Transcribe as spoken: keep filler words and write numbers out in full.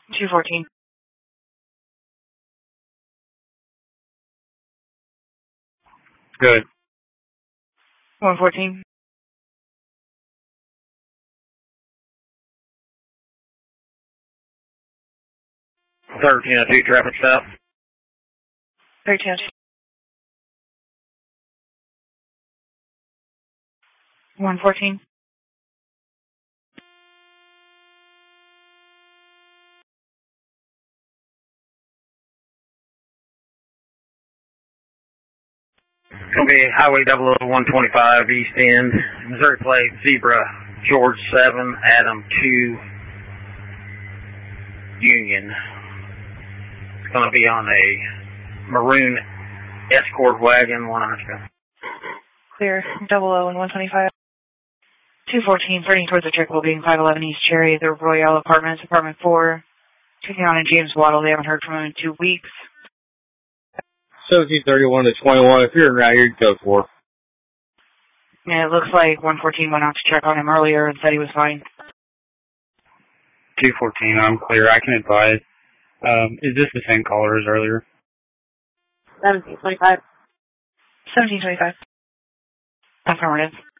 two fourteen. Good. one fourteen. thirteen oh two traffic stop. thirteen oh two. one fourteen. It's going to be Highway double oh one twenty-five, East End, Missouri plate, Zebra, George seven, Adam two, Union. It's going to be on a maroon Escort wagon, one hundred. Clear, double O and one twenty-five. two fourteen, turning towards the trick building, five eleven East Cherry, the Royale Apartments, Apartment four. Checking on a James Waddle, they haven't heard from him in two weeks. seventeen thirty-one to twenty-one, if you're in route, you go for. And it looks like one fourteen went out to check on him earlier and said he was fine. two fourteen, I'm clear. I can advise. Um, is this the same caller as earlier? seventeen twenty-five. seventeen twenty-five. Affirmative.